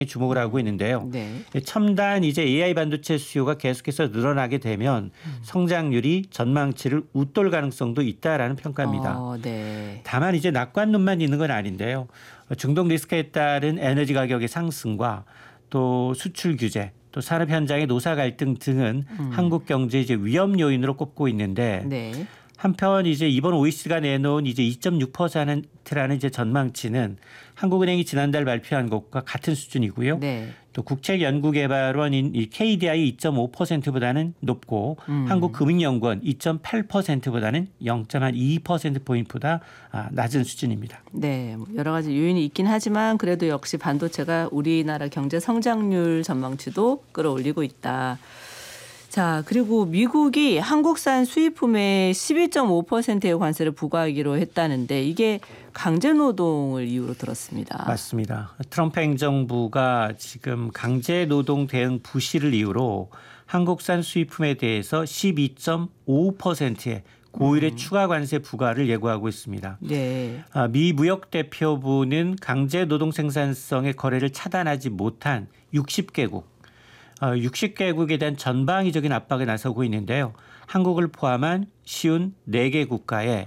주목을 하고 있는데요. 네. 첨단 이제 AI 반도체 수요가 계속해서 늘어나게 되면 성장률이 전망치를 웃돌 가능성도 있다라는 평가입니다. 네. 다만 이제 낙관론만 있는 건 아닌데요. 중동 리스크에 따른 에너지 가격의 상승과 또 수출 규제, 또 산업 현장의 노사 갈등 등은 한국 경제 이제 위험 요인으로 꼽고 있는데 네. 한편 이제 이번 OECD가 내놓은 이제 2.6%라는 이제 전망치는 한국은행이 지난달 발표한 것과 같은 수준이고요. 네. 또 국책연구개발원인 이 KDI 2.5%보다는 높고 한국금융연구원 2.8%보다는 0.2%포인트보다 낮은 수준입니다. 네. 여러 가지 요인이 있긴 하지만 그래도 역시 반도체가 우리나라 경제 성장률 전망치도 끌어올리고 있다. 자, 그리고 미국이 한국산 수입품에 12.5%의 관세를 부과하기로 했다는데 이게 강제노동을 이유로 들었습니다. 맞습니다. 트럼프 행정부가 지금 강제노동 대응 부실을 이유로 한국산 수입품에 대해서 12.5%의 고율의 추가 관세 부과를 예고하고 있습니다. 네. 미 무역대표부는 강제노동 생산성의 거래를 차단하지 못한 60개국 60개국에 대한 전방위적인 압박에 나서고 있는데요. 한국을 포함한 쉬운 4개 국가에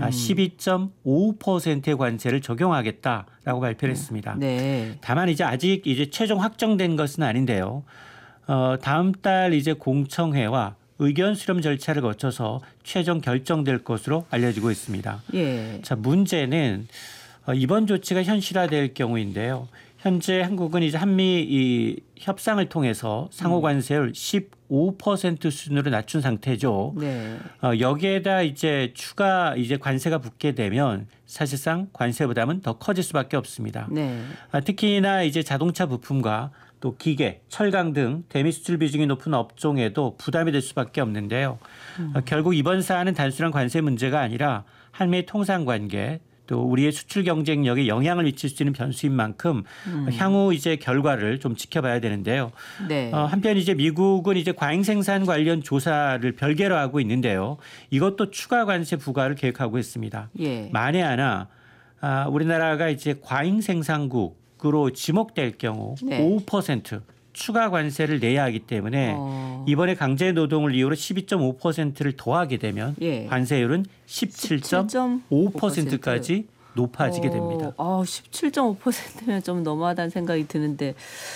12.5%의 관세를 적용하겠다라고 발표를 했습니다. 네. 다만 아직 최종 확정된 것은 아닌데요. 다음 달 이제 공청회와 의견 수렴 절차를 거쳐서 최종 결정될 것으로 알려지고 있습니다. 예. 자, 문제는 이번 조치가 현실화될 경우인데요. 현재 한국은 이제 한미 이 협상을 통해서 상호 관세율 15% 수준으로 낮춘 상태죠. 네. 여기에다 이제 추가 관세가 붙게 되면 사실상 관세 부담은 더 커질 수밖에 없습니다. 네. 특히나 이제 자동차 부품과 또 기계, 철강 등 대미 수출 비중이 높은 업종에도 부담이 될 수밖에 없는데요. 결국 이번 사안은 단순한 관세 문제가 아니라 한미의 통상 관계 또 우리의 수출 경쟁력에 영향을 미칠 수 있는 변수인 만큼 향후 이제 결과를 좀 지켜봐야 되는데요. 네. 한편 이제 미국은 이제 과잉 생산 관련 조사를 별개로 하고 있는데요. 이것도 추가 관세 부과를 계획하고 있습니다. 예. 만에 하나 우리나라가 이제 과잉 생산국으로 지목될 경우 네. 5% 추가 관세를 내야 하기 때문에 이번에 강제 노동을 이유로 12.5%를 더하게 되면 예. 관세율은 17.5%까지 높아지게 됩니다. 17.5%면 좀 너무하다는 생각이 드는데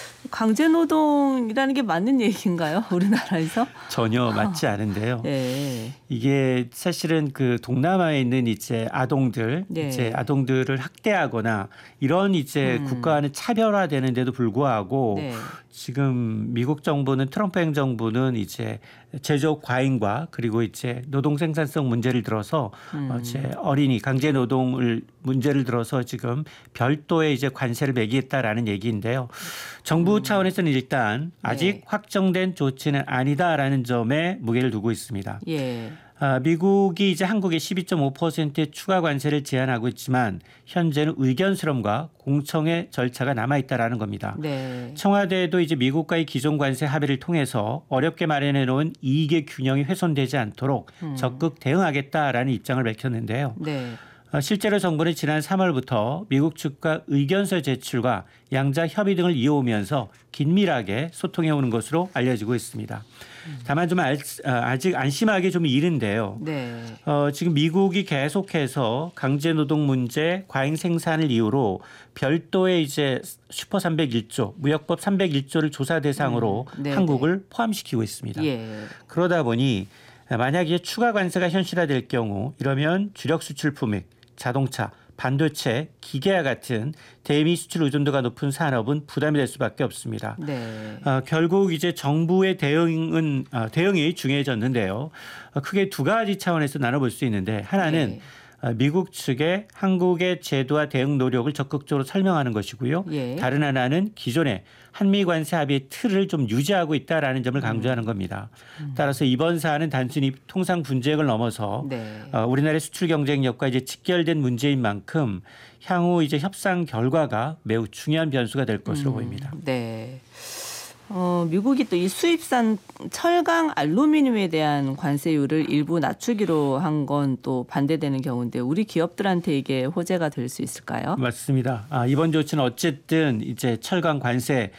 강제노동이라는 게 맞는 얘기인가요? 우리나라에서? 전혀 맞지 않은데요. 네. 이게 사실은 그 동남아에 있는 이제 아동들, 네. 이제 아동들을 학대하거나 이런 이제 국가와는 차별화되는데도 불구하고 네. 지금 미국 정부는 트럼프 행정부는 이제 제조업 과잉과 그리고 이제 노동 생산성 문제를 들어서 이제 어린이 강제 노동을 문제를 들어서 지금 별도의 이제 관세를 매기겠다라는 얘기인데요. 정부 차원에서는 일단 아직 네. 확정된 조치는 아니다라는 점에 무게를 두고 있습니다. 예. 미국이 이제 한국에 12.5%의 추가 관세를 제한하고 있지만 현재는 의견 수렴과 공청회 절차가 남아 있다라는 겁니다. 네. 청와대도 이제 미국과의 기존 관세 합의를 통해서 어렵게 마련해 놓은 이익의 균형이 훼손되지 않도록 적극 대응하겠다라는 입장을 밝혔는데요. 네. 실제로 정부는 지난 3월부터 미국 측과 의견서 제출과 양자 협의 등을 이어오면서 긴밀하게 소통해 오는 것으로 알려지고 있습니다. 다만 좀 아직 안심하기 좀 이른데요. 네. 지금 미국이 계속해서 강제노동 문제, 과잉 생산을 이유로 별도의 이제 슈퍼 301조, 무역법 301조를 조사 대상으로 네. 한국을 포함시키고 있습니다. 예. 그러다 보니 만약에 추가 관세가 현실화될 경우 이러면 주력 수출품액, 자동차, 반도체, 기계와 같은 대미 수출 의존도가 높은 부담이 될 수밖에 없습니다. 네. 결국 이제 정부의 대응이 중요해졌는데요. 크게 두 가지 차원에서 나눠볼 수 있는데 하나는 네. 미국 측의 한국의 제도와 대응 노력을 적극적으로 설명하는 것이고요. 예. 다른 하나는 기존의 한미 관세 합의의 틀을 좀 유지하고 있다라는 점을 강조하는 겁니다. 따라서 이번 사안은 단순히 통상 분쟁을 넘어서 네. 우리나라의 수출 경쟁력과 이제 직결된 문제인 만큼 향후 이제 협상 결과가 매우 중요한 변수가 될 것으로 보입니다. 네. 미국이 또 이 수입산 철강 알루미늄에 대한 관세율을 일부 낮추기로 한 건 또 반대되는 경우인데 우리 기업들한테 이게 호재가 될 수 있을까요? 맞습니다. 이번 조치는 어쨌든 이제 철강 관세